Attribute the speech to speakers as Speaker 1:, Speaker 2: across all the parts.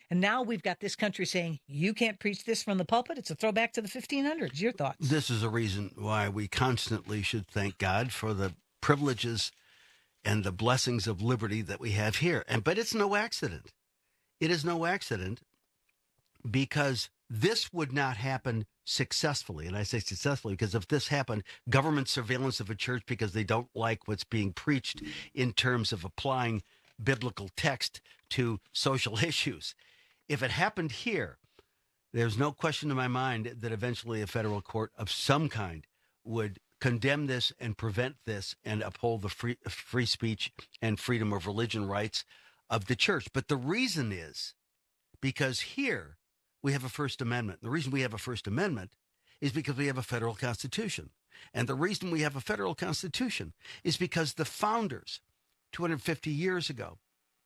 Speaker 1: And now we've got this country saying, you can't preach this from the pulpit. It's a throwback to the 1500s. Your thoughts?
Speaker 2: This is a reason why we constantly should thank God for the privileges and the blessings of liberty that we have here. But it's no accident. It is no accident because this would not happen successfully. And I say successfully because if this happened, government surveillance of a church because they don't like what's being preached in terms of applying biblical text to social issues. If it happened here, there's no question in my mind that eventually a federal court of some kind would condemn this and prevent this and uphold the free speech and freedom of religion rights of the church. But the reason is because here we have a First Amendment. The reason we have a First Amendment is because we have a federal constitution. And the reason we have a federal constitution is because the founders 250 years ago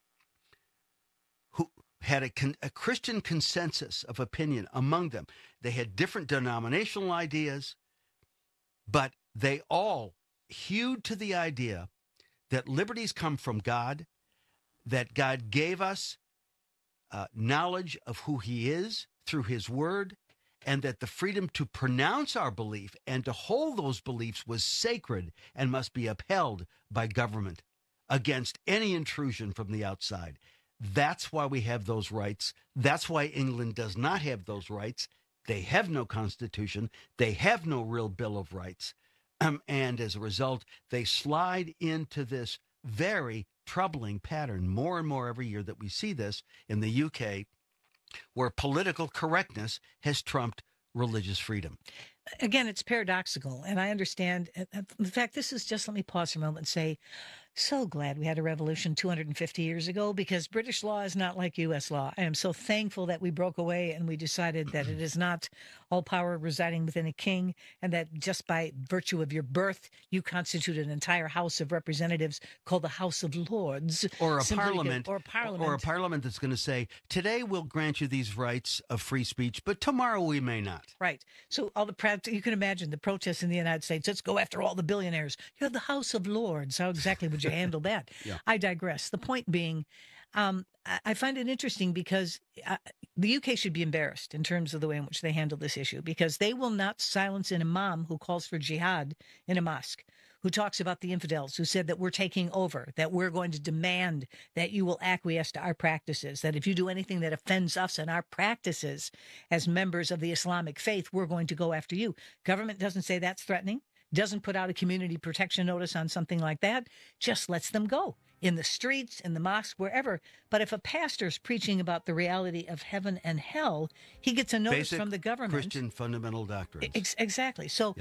Speaker 2: who had a Christian consensus of opinion among them. They had different denominational ideas, but they all hewed to the idea that liberties come from God, that God gave us knowledge of who he is through his word, and that the freedom to pronounce our belief and to hold those beliefs was sacred and must be upheld by government against any intrusion from the outside. That's why we have those rights. That's why England does not have those rights. They have no constitution. They have no real Bill of Rights. And as a result, they slide into this very troubling pattern more and more every year that we see this in the UK, where political correctness has trumped religious freedom.
Speaker 1: Again, it's paradoxical, and I understand. In fact, this is just, let me pause for a moment and say, so glad we had a revolution 250 years ago, because British law is not like U.S. law. I am so thankful that we broke away and we decided that it is not all power residing within a king, and that just by virtue of your birth, you constitute an entire House of Representatives called the House of Lords.
Speaker 2: Or a parliament.
Speaker 1: Or a parliament.
Speaker 2: Or a parliament that's going to say, today we'll grant you these rights of free speech, but tomorrow we may not.
Speaker 1: Right. So all you can imagine the protests in the United States. Let's go after all the billionaires. You have the House of Lords. How exactly would you handle that?
Speaker 2: Yeah.
Speaker 1: I digress. The point being, I find it interesting because the UK should be embarrassed in terms of the way in which they handle this issue, because they will not silence an imam who calls for jihad in a mosque, who talks about the infidels, who said that we're taking over, that we're going to demand that you will acquiesce to our practices, that if you do anything that offends us and our practices as members of the Islamic faith, we're going to go after you. Government doesn't say that's threatening, doesn't put out a community protection notice on something like that, just lets them go in the streets, in the mosque, wherever. But if a pastor's preaching about the reality of heaven and hell, he gets a notice
Speaker 2: Basic
Speaker 1: from the government.
Speaker 2: Christian fundamental doctrines.
Speaker 1: Exactly. So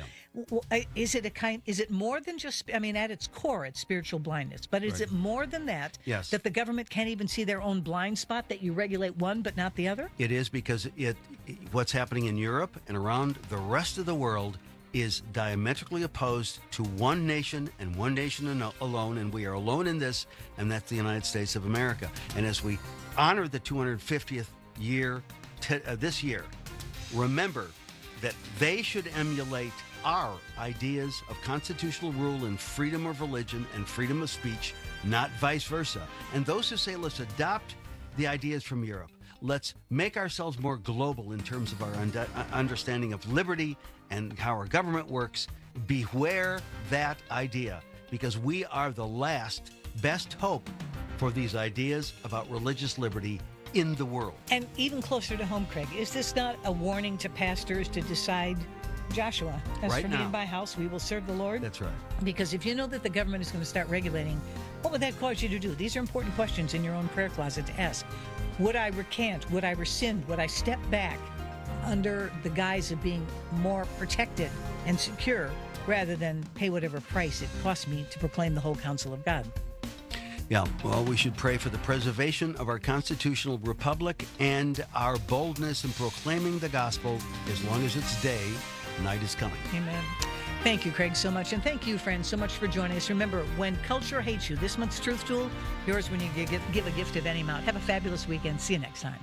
Speaker 1: is it more than just, at its core, it's spiritual blindness, but is it more than that?
Speaker 2: Yes.
Speaker 1: That the government can't even see their own blind spot, that you regulate one but not the other?
Speaker 2: It is, because what's happening in Europe and around the rest of the world is diametrically opposed to one nation and one nation alone, and we are alone in this, and that's the United States of America. And as we honor the 250th year this year, remember that they should emulate our ideas of constitutional rule and freedom of religion and freedom of speech, not vice versa. And those who say, let's adopt the ideas from Europe, let's make ourselves more global in terms of our understanding of liberty and how our government works, beware that idea, because we are the last best hope for these ideas about religious liberty in the world.
Speaker 1: And even closer to home, Craig, is this not a warning to pastors to decide, Joshua, as
Speaker 2: right
Speaker 1: for
Speaker 2: now,
Speaker 1: me and my house, we will serve the Lord?
Speaker 2: That's right.
Speaker 1: Because if you know that the government is going to start regulating, what would that cause you to do? These are important questions in your own prayer closet to ask. Would I recant? Would I rescind? Would I step back under the guise of being more protected and secure, rather than pay whatever price it costs me to proclaim the whole counsel of God?
Speaker 2: Yeah, well, we should pray for the preservation of our constitutional republic and our boldness in proclaiming the gospel. As long as it's day, night is coming.
Speaker 1: Amen. Thank you, Craig, so much. And thank you, friends, so much for joining us. Remember, when culture hates you, this month's Truth Tool, yours when you give a gift of any amount. Have a fabulous weekend. See you next time.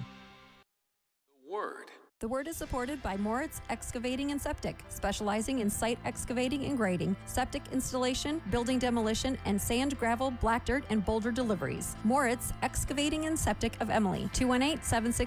Speaker 3: The Word is supported by Moritz Excavating and Septic, specializing in site excavating and grading, septic installation, building demolition, and sand, gravel, black dirt, and boulder deliveries. Moritz Excavating and Septic of Emily, 218-760